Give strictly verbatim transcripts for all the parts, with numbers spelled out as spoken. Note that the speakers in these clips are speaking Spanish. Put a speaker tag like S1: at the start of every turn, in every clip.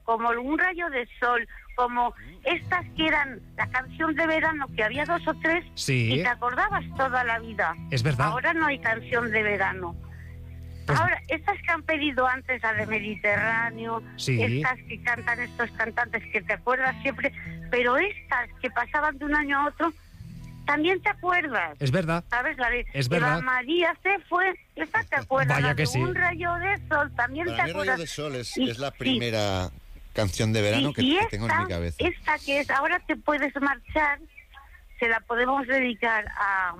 S1: como Un rayo de sol, como estas que eran la canción de verano, que había dos o tres,
S2: sí,
S1: y te acordabas toda la vida.
S2: Es verdad.
S1: Ahora no hay canción de verano. Pues... Ahora, estas que han pedido antes, la de Mediterráneo,
S2: sí,
S1: estas que cantan estos cantantes que te acuerdas siempre, pero estas que pasaban de un año a otro, también te acuerdas.
S2: Es verdad.
S1: ¿Sabes? La de
S2: es verdad.
S1: Eva María se fue, esta te acuerdas.
S2: Vaya
S1: la
S2: que
S1: de
S2: sí.
S1: Un rayo de sol, también
S3: Para
S1: te
S3: mí,
S1: acuerdas.
S3: Rayo de Sol es,
S1: y,
S3: es la primera sí. canción de verano
S1: y,
S3: que,
S1: y
S3: que
S1: esta,
S3: tengo en mi cabeza.
S1: Esta que es Ahora te puedes marchar, se la podemos dedicar a,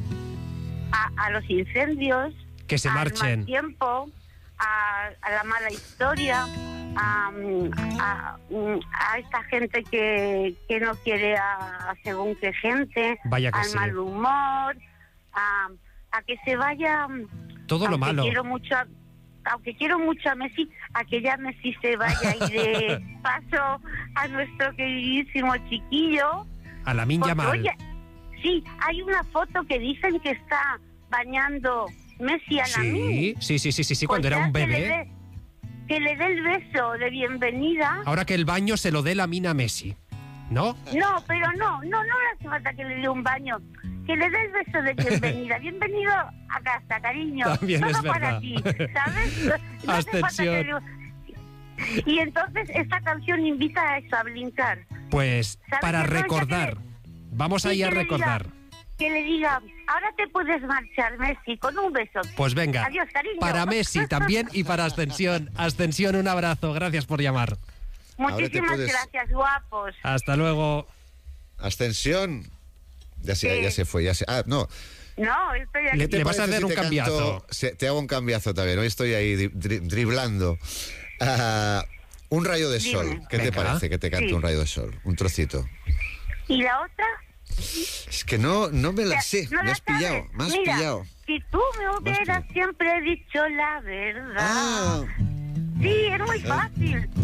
S1: a, a los incendios,
S2: que se
S1: al
S2: marchen.
S1: mal tiempo, a, a la mala historia, a, a, a esta gente que, que no quiere a, a según qué gente,
S2: Vaya que
S1: al
S2: sí.
S1: mal humor, a, a que se vaya
S2: todo lo malo.
S1: Quiero mucho a, aunque quiero mucho a Messi, a que ya Messi se vaya y de paso a nuestro queridísimo chiquillo.
S2: A Lamine Yamal.
S1: Oye, sí, hay una foto que dicen que está bañando Messi a Lamine.
S2: Sí, sí, sí, sí, sí,
S1: pues
S2: cuando era un bebé.
S1: Que le, dé, que le dé el beso de bienvenida.
S2: Ahora que el baño se lo dé Lamine a Messi, ¿no?
S1: No, pero no, no, no hace falta que le dé un baño. Que le dé el beso de bienvenida. Bienvenido a casa, cariño.
S2: También
S1: todo
S2: es
S1: para
S2: verdad.
S1: ti, ¿sabes? No
S2: Ascensión.
S1: Le... Y entonces esta canción invita a eso, a brincar.
S2: Pues para recordar. Le... Vamos ahí a recordar.
S1: Diga, que le diga, ahora te puedes marchar, Messi, con un beso.
S2: Pues venga.
S1: Adiós, cariño.
S2: Para Messi también y para Ascensión. Ascensión, un abrazo. Gracias por llamar.
S1: Muchísimas
S3: puedes...
S1: gracias, guapos.
S2: Hasta luego.
S3: Ascensión. Ya se,
S1: sí.
S3: ya se fue, ya se... Ah, no.
S1: No, estoy aquí.
S2: Le, le vas a hacer
S3: si
S2: un
S3: te
S2: cambiazo.
S3: Canto, se, te hago un cambiazo también. Hoy estoy ahí dri, driblando. Uh, un rayo de sol.
S1: Dime.
S3: ¿Qué
S2: Venga.
S3: te parece que te cante
S1: sí.
S3: un rayo de sol? Un trocito.
S1: ¿Y la otra?
S3: Es que no, no me la sé.
S1: ¿No
S3: me
S1: la
S3: has pillado,
S1: sabes?
S3: me has
S1: Mira,
S3: pillado.
S1: Si tú me hubieras siempre dicho la verdad.
S3: Ah.
S1: Sí, es muy fácil.